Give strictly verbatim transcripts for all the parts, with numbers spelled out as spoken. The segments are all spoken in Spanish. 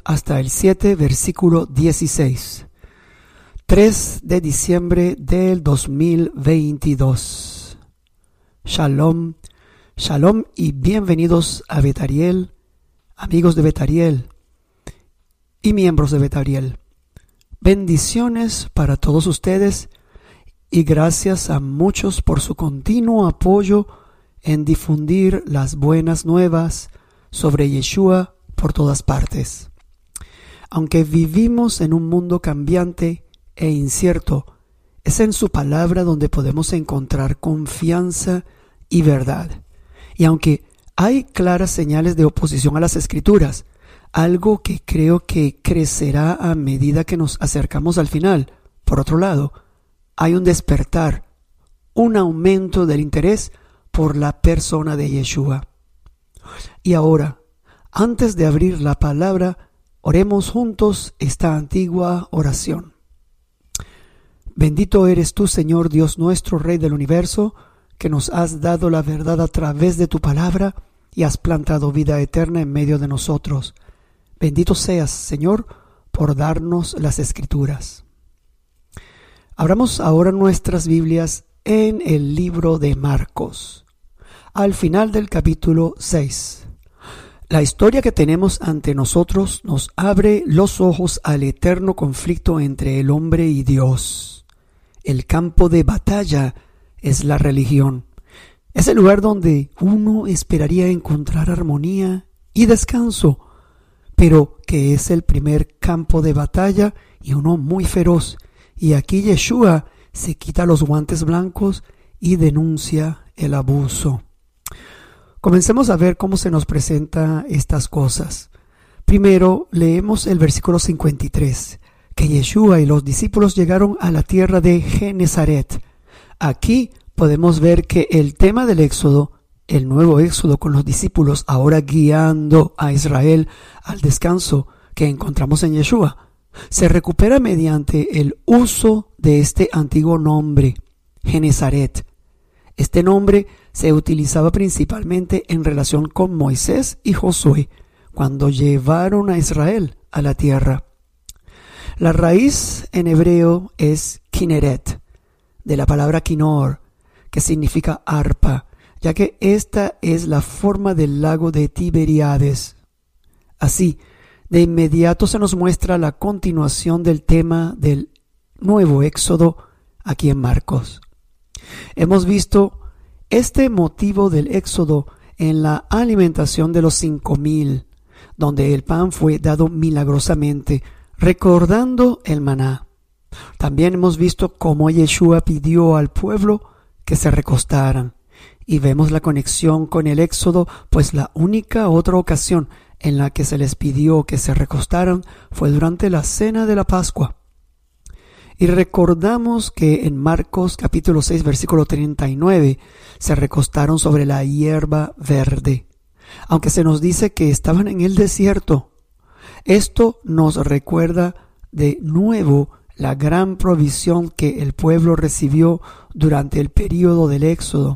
hasta el siete, versículo dieciséis. tres de diciembre del dos mil veintidós. Shalom, shalom y bienvenidos a Betariel, amigos de Betariel y miembros de Betariel. Bendiciones para todos ustedes y gracias a muchos por su continuo apoyo en difundir las buenas nuevas sobre Yeshua por todas partes. Aunque vivimos en un mundo cambiante e incierto, es en su palabra donde podemos encontrar confianza y verdad. Y aunque hay claras señales de oposición a las Escrituras, algo que creo que crecerá a medida que nos acercamos al final, por otro lado, hay un despertar, un aumento del interés por la persona de Yeshua. Y ahora, antes de abrir la palabra, oremos juntos esta antigua oración. Bendito eres tú, Señor Dios nuestro, Rey del universo, que nos has dado la verdad a través de tu palabra y has plantado vida eterna en medio de nosotros. Bendito seas, Señor, por darnos las Escrituras. Abramos ahora nuestras Biblias en el libro de Marcos, al final del capítulo seis. La historia que tenemos ante nosotros nos abre los ojos al eterno conflicto entre el hombre y Dios. El campo de batalla es la religión. Es el lugar donde uno esperaría encontrar armonía y descanso, pero que es el primer campo de batalla y uno muy feroz. Y aquí Yeshua se quita los guantes blancos y denuncia el abuso. Comencemos a ver cómo se nos presenta estas cosas. Primero leemos el versículo cincuenta y tres, que Yeshua y los discípulos llegaron a la tierra de Genezaret. Aquí podemos ver que el tema del éxodo, el nuevo éxodo con los discípulos ahora guiando a Israel al descanso que encontramos en Yeshua, se recupera mediante el uso de este antiguo nombre, Genezaret. Este nombre se utilizaba principalmente en relación con Moisés y Josué cuando llevaron a Israel a la tierra. La raíz en hebreo es Kineret, de la palabra Kinor, que significa arpa, ya que esta es la forma del lago de Tiberíades. Así, de inmediato se nos muestra la continuación del tema del nuevo éxodo aquí en Marcos. Hemos visto este motivo del éxodo en la alimentación de los cinco mil, donde el pan fue dado milagrosamente, recordando el maná. También hemos visto cómo Yeshua pidió al pueblo que se recostaran, y vemos la conexión con el éxodo, pues la única otra ocasión en la que se les pidió que se recostaran fue durante la cena de la Pascua. Y recordamos que en Marcos capítulo seis versículo treinta y nueve se recostaron sobre la hierba verde, aunque se nos dice que estaban en el desierto. Esto nos recuerda de nuevo la gran provisión que el pueblo recibió durante el período del éxodo,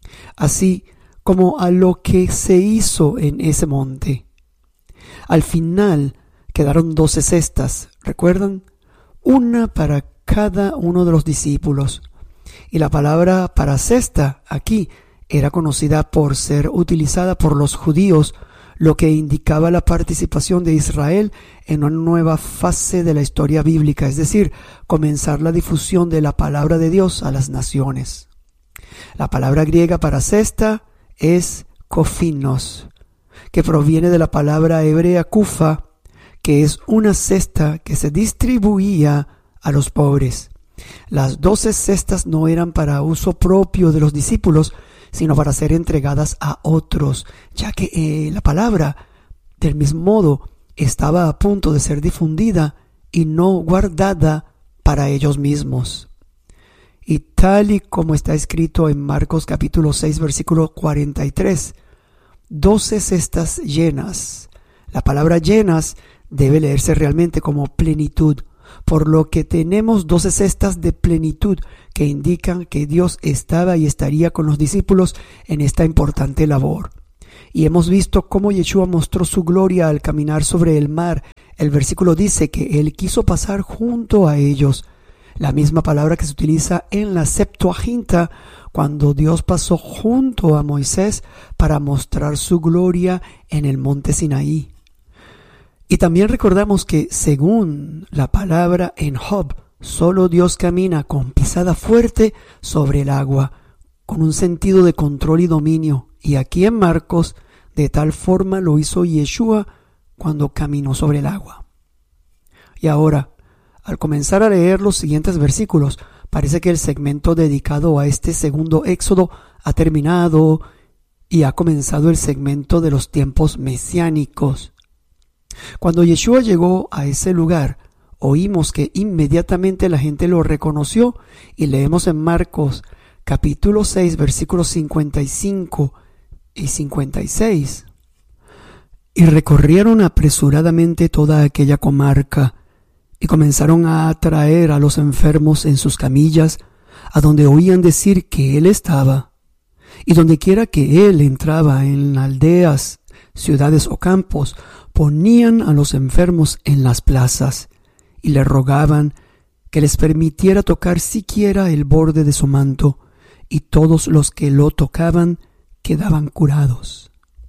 así como a lo que se hizo en ese monte. Al final quedaron doce cestas, ¿recuerdan? Una para cada uno de los discípulos. Y la palabra para cesta aquí era conocida por ser utilizada por los judíos, lo que indicaba la participación de Israel en una nueva fase de la historia bíblica, es decir, comenzar la difusión de la palabra de Dios a las naciones. La palabra griega para cesta es kofinos, que proviene de la palabra hebrea kufa, que es una cesta que se distribuía a los pobres. Las doce cestas no eran para uso propio de los discípulos, sino para ser entregadas a otros, ya que eh, la palabra, del mismo modo, estaba a punto de ser difundida y no guardada para ellos mismos. Y tal y como está escrito en Marcos capítulo seis, versículo cuarenta y tres, doce cestas llenas. La palabra llenas debe leerse realmente como plenitud, por lo que tenemos doce cestas de plenitud que indican que Dios estaba y estaría con los discípulos en esta importante labor. Y hemos visto cómo Yeshua mostró su gloria al caminar sobre el mar El versículo dice que Él quiso pasar junto a ellos, la misma palabra que se utiliza en la Septuaginta cuando Dios pasó junto a Moisés para mostrar su gloria en el monte Sinaí. Y también recordamos que según la palabra en Job, solo Dios camina con pisada fuerte sobre el agua, con un sentido de control y dominio. Y aquí en Marcos, de tal forma lo hizo Yeshua cuando caminó sobre el agua. Y ahora, al comenzar a leer los siguientes versículos, parece que el segmento dedicado a este segundo éxodo ha terminado y ha comenzado el segmento de los tiempos mesiánicos. Cuando Yeshua llegó a ese lugar, oímos que inmediatamente la gente lo reconoció y leemos en Marcos capítulo seis versículos cincuenta y cinco y cincuenta y seis. Y recorrieron apresuradamente toda aquella comarca y comenzaron a traer a los enfermos en sus camillas, a donde oían decir que Él estaba. Y donde quiera que Él entraba, en aldeas, ciudades o campos, ponían a los enfermos en las plazas y le rogaban que les permitiera tocar siquiera el borde de su manto, y todos los que lo tocaban quedaban curados.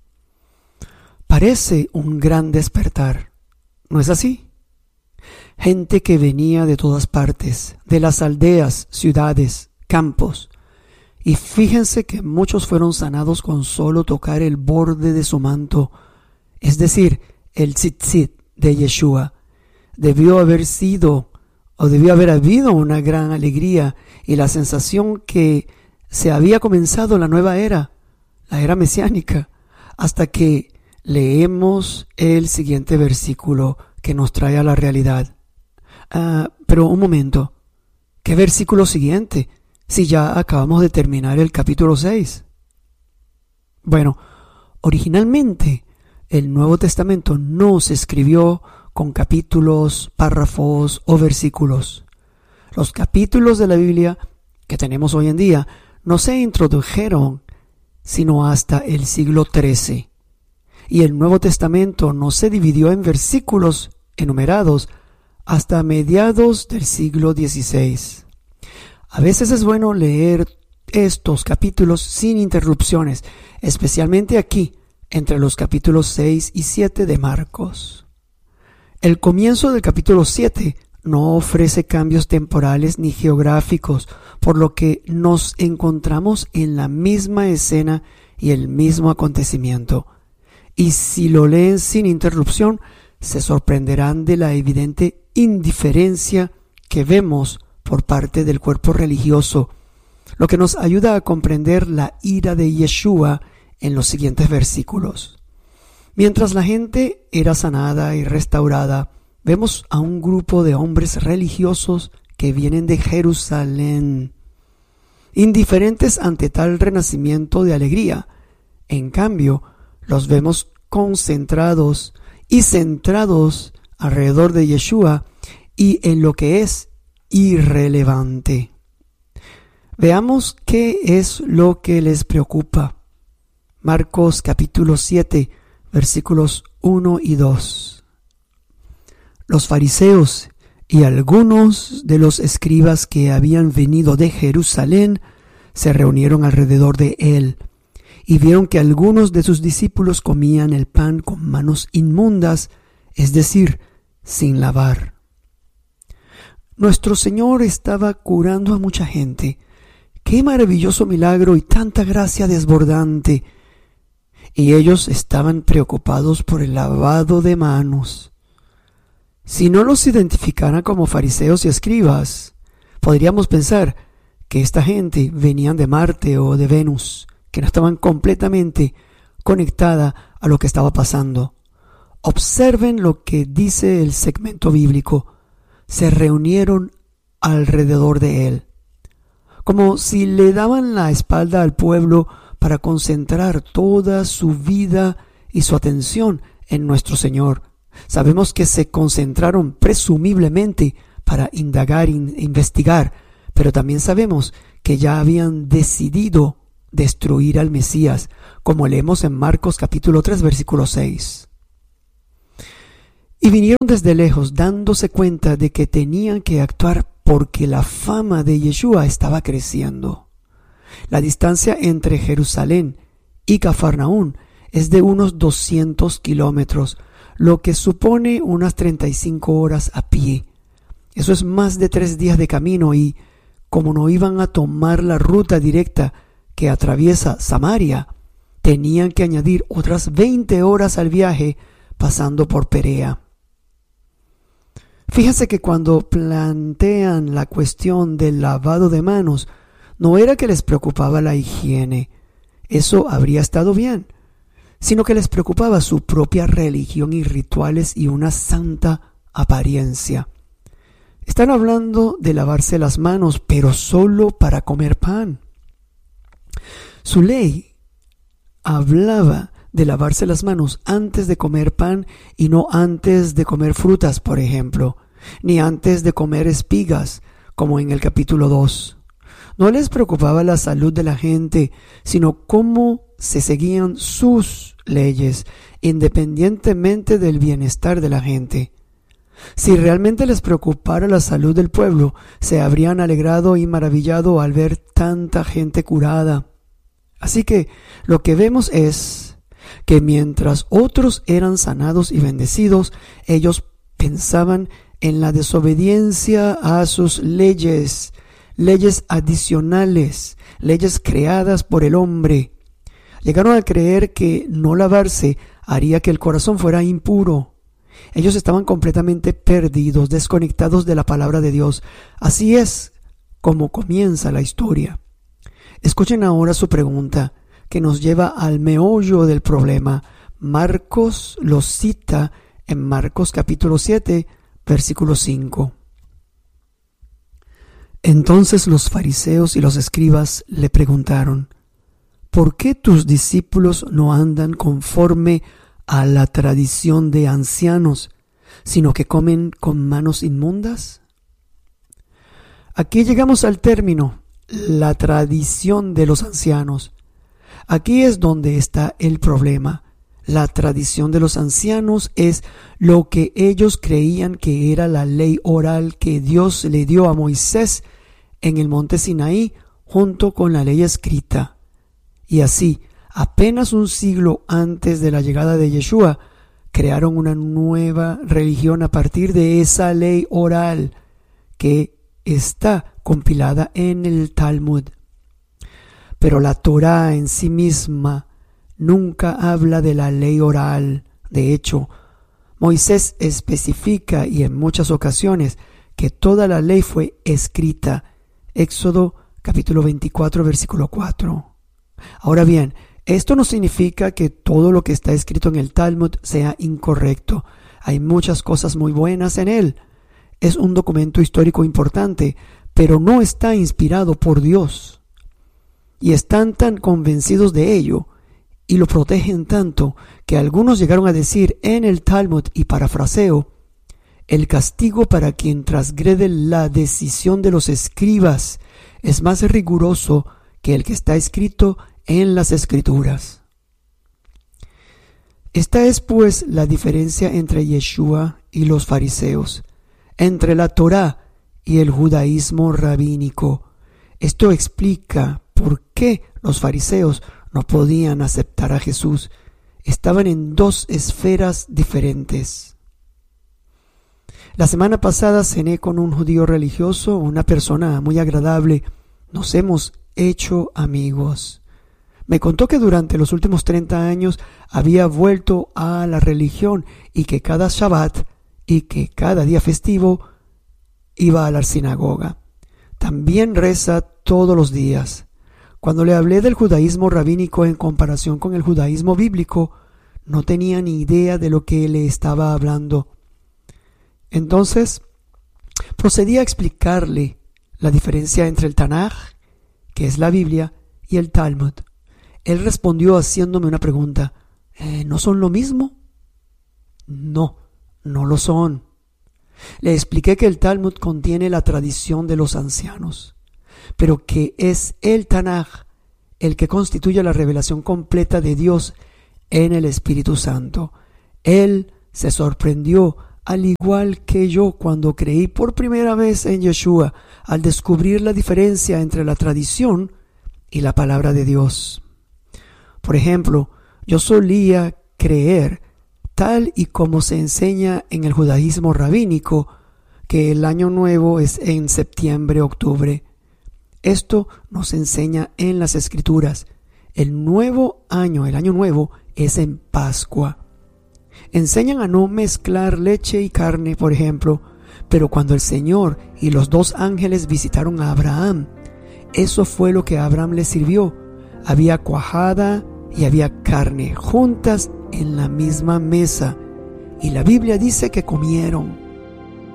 Parece un gran despertar, ¿no es así? Gente que venía de todas partes, de las aldeas, ciudades, campos, y fíjense que muchos fueron sanados con solo tocar el borde de su manto, es decir, el tzitzit de Yeshua. Debió haber sido, o debió haber habido una gran alegría y la sensación que se había comenzado la nueva era, la era mesiánica, hasta que leemos el siguiente versículo que nos trae a la realidad. Ah, pero un momento, ¿qué versículo siguiente? Si ya acabamos de terminar el capítulo seis. Bueno, originalmente el Nuevo Testamento no se escribió con capítulos, párrafos o versículos. Los capítulos de la Biblia que tenemos hoy en día no se introdujeron sino hasta el siglo trece. Y el Nuevo Testamento no se dividió en versículos enumerados hasta mediados del siglo dieciséis. A veces es bueno leer estos capítulos sin interrupciones, especialmente aquí, entre los capítulos seis y siete de Marcos. El comienzo del capítulo siete no ofrece cambios temporales ni geográficos, por lo que nos encontramos en la misma escena y el mismo acontecimiento. Y si lo leen sin interrupción, se sorprenderán de la evidente indiferencia que vemos por parte del cuerpo religioso, lo que nos ayuda a comprender la ira de Yeshua en los siguientes versículos. Mientras la gente era sanada y restaurada, vemos a un grupo de hombres religiosos que vienen de Jerusalén, indiferentes ante tal renacimiento de alegría. En cambio, los vemos concentrados y centrados alrededor de Yeshua y en lo que es irrelevante. Veamos qué es lo que les preocupa. Marcos capítulo siete, versículos uno y dos. Los fariseos y algunos de los escribas que habían venido de Jerusalén se reunieron alrededor de él y vieron que algunos de sus discípulos comían el pan con manos inmundas, es decir, sin lavar. Nuestro Señor estaba curando a mucha gente. ¡Qué maravilloso milagro y tanta gracia desbordante! Y ellos estaban preocupados por el lavado de manos. Si no los identificaran como fariseos y escribas, podríamos pensar que esta gente venían de Marte o de Venus, que no estaban completamente conectada a lo que estaba pasando. Observen lo que dice el segmento bíblico. Se reunieron alrededor de él, como si le daban la espalda al pueblo para concentrar toda su vida y su atención en nuestro Señor. Sabemos que se concentraron presumiblemente para indagar e investigar, pero también sabemos que ya habían decidido destruir al Mesías, como leemos en Marcos capítulo tres, versículo seis. Y vinieron desde lejos, dándose cuenta de que tenían que actuar porque la fama de Yeshua estaba creciendo. La distancia entre Jerusalén y Cafarnaún es de unos doscientos kilómetros, lo que supone unas treinta y cinco horas a pie. Eso es más de tres días de camino y, como no iban a tomar la ruta directa que atraviesa Samaria, tenían que añadir otras veinte horas al viaje pasando por Perea. Fíjense que cuando plantean la cuestión del lavado de manos, no era que les preocupaba la higiene, eso habría estado bien, sino que les preocupaba su propia religión y rituales y una santa apariencia. Están hablando de lavarse las manos, pero solo para comer pan. Su ley hablaba de lavarse las manos antes de comer pan y no antes de comer frutas, por ejemplo, ni antes de comer espigas, como en el capítulo dos. No les preocupaba la salud de la gente, sino cómo se seguían sus leyes, independientemente del bienestar de la gente. Si realmente les preocupara la salud del pueblo, se habrían alegrado y maravillado al ver tanta gente curada. Así que lo que vemos es que mientras otros eran sanados y bendecidos, ellos pensaban en la desobediencia a sus leyes, leyes adicionales, leyes creadas por el hombre. Llegaron a creer que no lavarse haría que el corazón fuera impuro. Ellos estaban completamente perdidos, desconectados de la palabra de Dios. Así es como comienza la historia. Escuchen ahora su pregunta, que nos lleva al meollo del problema. Marcos lo cita en Marcos capítulo siete, versículo cinco. Entonces los fariseos y los escribas le preguntaron: ¿por qué tus discípulos no andan conforme a la tradición de ancianos, sino que comen con manos inmundas? Aquí llegamos al término, la tradición de los ancianos. Aquí es donde está el problema. La tradición de los ancianos es lo que ellos creían que era la ley oral que Dios le dio a Moisés en el monte Sinaí junto con la ley escrita. Y así, apenas un siglo antes de la llegada de Yeshua, crearon una nueva religión a partir de esa ley oral que está compilada en el Talmud. Pero la Torá en sí misma nunca habla de la ley oral. De hecho, Moisés especifica y en muchas ocasiones que toda la ley fue escrita. Éxodo capítulo veinticuatro, versículo cuatro. Ahora bien, esto no significa que todo lo que está escrito en el Talmud sea incorrecto. Hay muchas cosas muy buenas en él. Es un documento histórico importante, pero no está inspirado por Dios. Y están tan convencidos de ello y lo protegen tanto que algunos llegaron a decir en el Talmud, y parafraseo: el castigo para quien transgrede la decisión de los escribas es más riguroso que el que está escrito en las Escrituras. Esta es pues la diferencia entre Yeshua y los fariseos, entre la Torá y el judaísmo rabínico. Esto explica por qué los fariseos no podían aceptar a Jesús. Estaban en dos esferas diferentes. La semana pasada cené con un judío religioso, una persona muy agradable. Nos hemos hecho amigos. Me contó que durante los últimos treinta años había vuelto a la religión y que cada Shabbat y que cada día festivo iba a la sinagoga. También reza todos los días. Cuando le hablé del judaísmo rabínico en comparación con el judaísmo bíblico, no tenía ni idea de lo que le estaba hablando. Entonces, procedí a explicarle la diferencia entre el Tanaj, que es la Biblia, y el Talmud. Él respondió haciéndome una pregunta: ¿Eh, ¿no son lo mismo? No, no lo son. Le expliqué que el Talmud contiene la tradición de los ancianos, pero que es el Tanaj el que constituye la revelación completa de Dios en el Espíritu Santo. Él se sorprendió al igual que yo cuando creí por primera vez en Yeshua, al descubrir la diferencia entre la tradición y la palabra de Dios. Por ejemplo, yo solía creer, tal y como se enseña en el judaísmo rabínico, que el año nuevo es en septiembre-octubre. Esto nos enseña en las Escrituras. El nuevo año, el año nuevo, es en Pascua. Enseñan a no mezclar leche y carne, por ejemplo, pero cuando el Señor y los dos ángeles visitaron a Abraham, eso fue lo que a Abraham le sirvió. Había cuajada y había carne juntas en la misma mesa, y la Biblia dice que comieron.